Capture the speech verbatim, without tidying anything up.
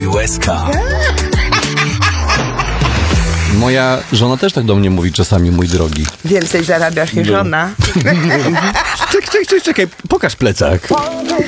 S K. Moja żona też tak do mnie mówi czasami, mój drogi. Więcej zarabiasz niż No. żona. Czekaj, czekaj, czekaj, pokaż plecak.